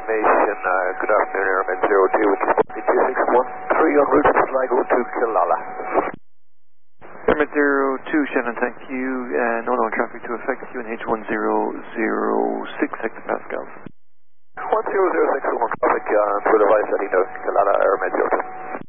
information. Good afternoon, Airman 02, which is 2613 en route to Sligo to Killala. Airman 02, Shannon, thank you. No known traffic to affect QNH 1006 hectopascals. 1006 on traffic, through the vice heading to Killala, Airman 02.